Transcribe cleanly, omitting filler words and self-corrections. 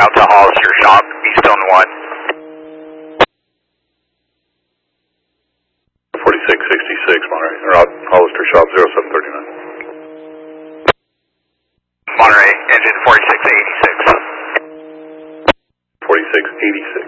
out to Hollister Shop, Eastone 1. 4666 Monterey, or out Hollister Shop 0739. Monterey, engine 4686. 4686.